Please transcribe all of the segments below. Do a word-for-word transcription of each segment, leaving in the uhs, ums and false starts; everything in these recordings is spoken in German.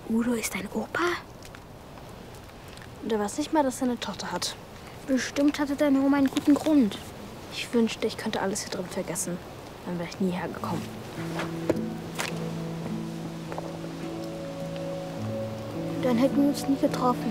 Udo ist dein Opa? Du weißt nicht mal, dass er eine Tochter hat. Bestimmt hatte deine Oma einen guten Grund. Ich wünschte, ich könnte alles hier drin vergessen. Dann wäre ich nie hergekommen. Dann hätten wir uns nie getroffen.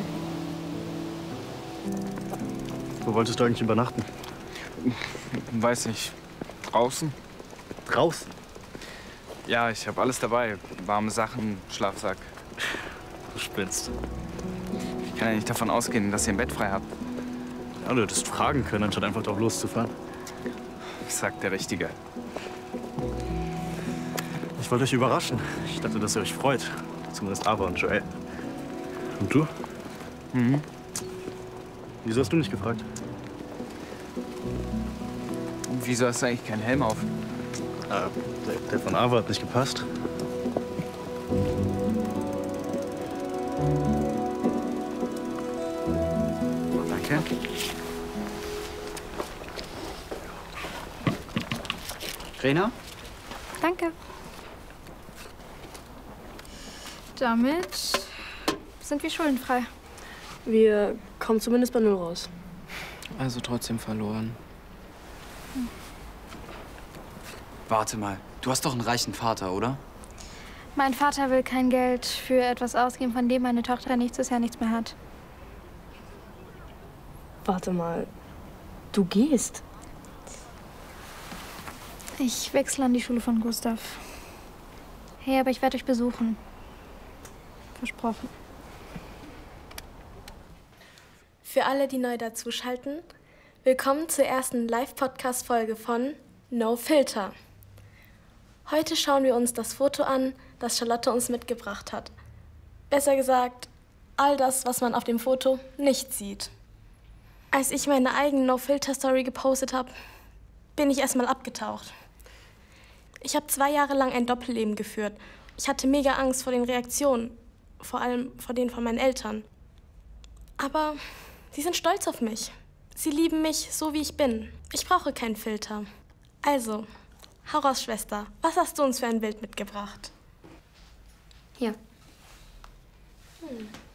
Wo wolltest du eigentlich übernachten? Weiß nicht. Draußen? Draußen? Ja, ich habe alles dabei. Warme Sachen, Schlafsack. Du spinnst. Ich kann ja nicht davon ausgehen, dass ihr ein Bett frei habt. Ja, du hättest fragen können, anstatt einfach drauf loszufahren. Sagt der Richtige. Ich wollte euch überraschen. Ich dachte, dass ihr euch freut. Zumindest Ava und Joel. Und du? Mhm. Wieso hast du nicht gefragt? Wieso hast du eigentlich keinen Helm auf? Ah, der, der von Ava hat nicht gepasst. Danke. Rena? Danke. Damit sind wir schuldenfrei. Wir kommen zumindest bei Null raus. Also trotzdem verloren. Hm. Warte mal, du hast doch einen reichen Vater, oder? Mein Vater will kein Geld für etwas ausgeben, von dem meine Tochter nächstes Jahr nichts mehr hat. Warte mal, du gehst? Ich wechsle an die Schule von Gustav. Hey, aber ich werde euch besuchen. Versprochen. Für alle, die neu dazuschalten, willkommen zur ersten Live-Podcast-Folge von No Filter. Heute schauen wir uns das Foto an, das Charlotte uns mitgebracht hat. Besser gesagt, all das, was man auf dem Foto nicht sieht. Als ich meine eigene No-Filter-Story gepostet habe, bin ich erstmal abgetaucht. Ich habe zwei Jahre lang ein Doppelleben geführt. Ich hatte mega Angst vor den Reaktionen, vor allem vor denen von meinen Eltern. Aber sie sind stolz auf mich. Sie lieben mich so, wie ich bin. Ich brauche keinen Filter. Also, hau raus, Schwester. Was hast du uns für ein Bild mitgebracht? Hier. Hm.